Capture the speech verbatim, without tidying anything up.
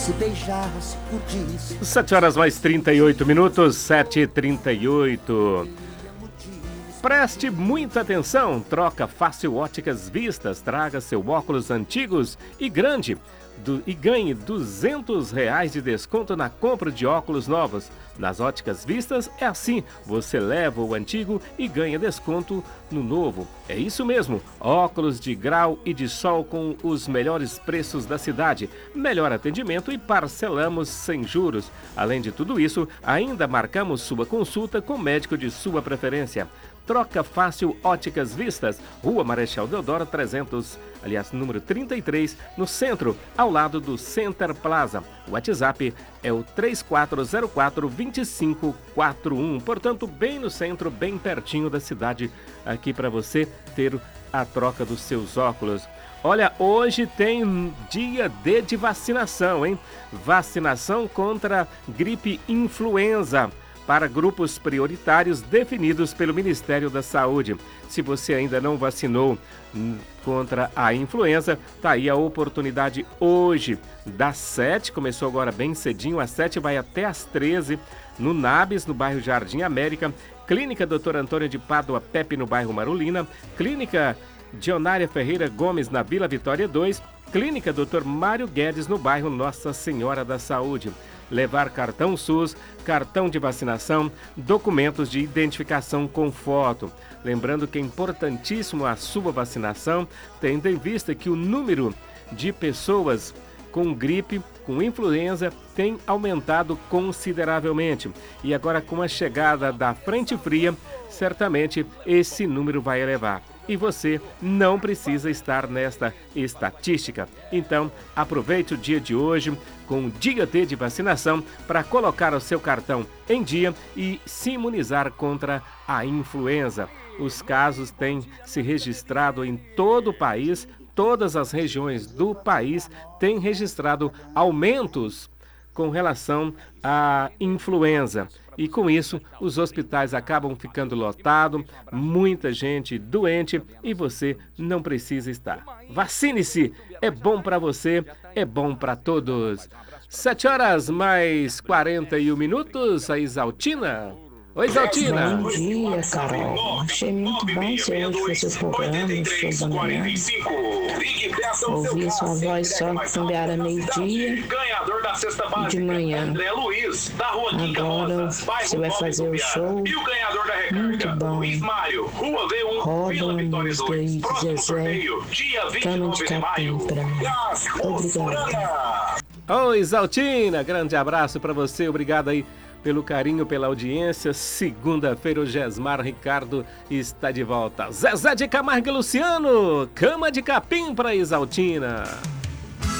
Se beijar, se curtir, se... sete horas mais trinta e oito minutos, sete e trinta e oito. Preste muita atenção, troca Fácil Óticas Vistas, traga seu óculos antigos e grande do, e ganhe duzentos reais de desconto na compra de óculos novos. Nas Óticas Vistas é assim, você leva o antigo e ganha desconto no novo. É isso mesmo, óculos de grau e de sol com os melhores preços da cidade, melhor atendimento e parcelamos sem juros. Além de tudo isso, ainda marcamos sua consulta com o médico de sua preferência. Troca Fácil Óticas Vistas, Rua Marechal Deodoro trezentos, aliás, número trinta e três, no centro, ao lado do Center Plaza. O WhatsApp é o três quatro zero quatro, dois cinco quatro um, portanto, bem no centro, bem pertinho da cidade, aqui para você ter a troca dos seus óculos. Olha, hoje tem dia D de vacinação, hein? Vacinação contra gripe influenza para grupos prioritários definidos pelo Ministério da Saúde. Se você ainda não vacinou contra a influenza, tá aí a oportunidade hoje, das sete, começou agora bem cedinho, às sete vai até às treze, no Nabis, no bairro Jardim América, Clínica doutor Antônio de Pádua Pepe, no bairro Marulina, Clínica Dionária Ferreira Gomes, na Vila Vitória dois, Clínica doutor Mário Guedes, no bairro Nossa Senhora da Saúde. Levar cartão SUS, cartão de vacinação, documentos de identificação com foto. Lembrando que é importantíssimo a sua vacinação, tendo em vista que o número de pessoas com gripe, com influenza, tem aumentado consideravelmente. E agora, com a chegada da frente fria, certamente esse número vai elevar. E você não precisa estar nesta estatística. Então, aproveite o dia de hoje com o dia D de vacinação para colocar o seu cartão em dia e se imunizar contra a influenza. Os casos têm se registrado em todo o país, todas as regiões do país têm registrado aumentos com relação à influenza. E com isso, os hospitais acabam ficando lotados, muita gente doente e você não precisa estar. Vacine-se, é bom para você, é bom para todos. Sete horas mais quarenta e um minutos, a Isaltina. Oi, Isaltina. Bom dia, Carol. Achei muito bom você hoje fazer o programa, o show da manhã. Ouvi a sua voz só no Tambiara meio-dia e de manhã. Agora você vai fazer o show. Muito bom. Roda uma música aí de Zezé, Cama de Capim pra mim. Obrigada. Oi, Isaltina. Grande abraço para você. Obrigado aí pelo carinho, pela audiência. Segunda-feira o Gesmar Ricardo está de volta. Zezé de Camargo e Luciano, Cama de Capim para Isaltina.